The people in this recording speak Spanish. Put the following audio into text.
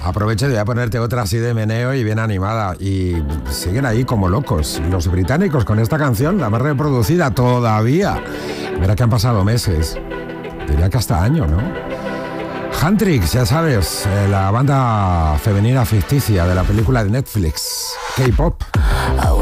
Aprovecho y voy a ponerte otra así de meneo y bien animada. Y siguen ahí como locos. Los británicos con esta canción, la más reproducida todavía. Mira que han pasado meses. Diría que hasta años, ¿no? Huntrix, ya sabes, la banda femenina ficticia de la película de Netflix, K-Pop.